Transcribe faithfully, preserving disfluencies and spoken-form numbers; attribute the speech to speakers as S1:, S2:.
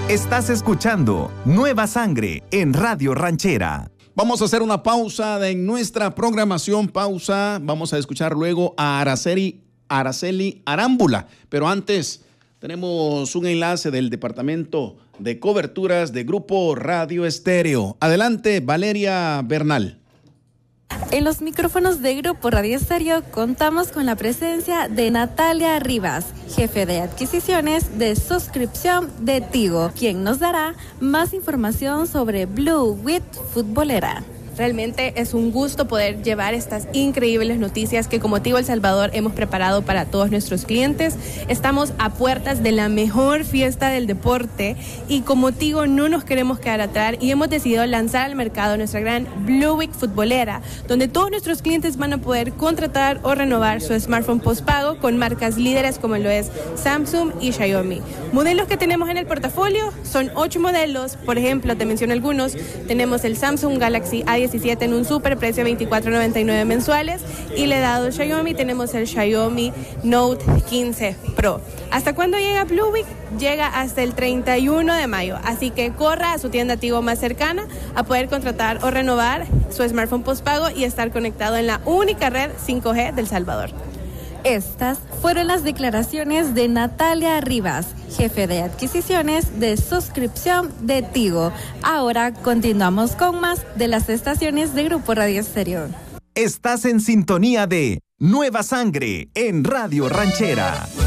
S1: Estás escuchando Nueva Sangre en Radio Ranchera.
S2: Vamos a hacer una pausa de en nuestra programación. Pausa. Vamos a escuchar luego a Araceli, Araceli Arámbula. Pero antes tenemos un enlace del Departamento de Coberturas de Grupo Radio Estéreo. Adelante, Valeria Bernal.
S3: En los micrófonos de Grupo Radio Estéreo contamos con la presencia de Natalia Rivas, jefe de adquisiciones de suscripción de Tigo, quien nos dará más información sobre Blue Wheat Futbolera.
S4: Realmente es un gusto poder llevar estas increíbles noticias que como Tigo El Salvador hemos preparado para todos nuestros clientes. Estamos a puertas de la mejor fiesta del deporte y como Tigo no nos queremos quedar atrás y hemos decidido lanzar al mercado nuestra gran Blue Week Futbolera, donde todos nuestros clientes van a poder contratar o renovar su smartphone postpago con marcas líderes como lo es Samsung y Xiaomi. Modelos que tenemos en el portafolio son ocho modelos, por ejemplo, te menciono algunos, tenemos el Samsung Galaxy A diecisiete en un super precio de veinticuatro noventa y nueve mensuales y le dado Xiaomi tenemos el Xiaomi Note quince Pro. ¿Hasta cuándo llega Blue Week? Llega hasta el treinta y uno de mayo, así que corra a su tienda Tigo más cercana a poder contratar o renovar su smartphone postpago y estar conectado en la única red cinco G del Salvador.
S3: Estas fueron las declaraciones de Natalia Rivas, jefe de adquisiciones de suscripción de Tigo. Ahora continuamos con más de las estaciones de Grupo Radio Estéreo.
S1: Estás en sintonía de Nueva Sangre en Radio Ranchera.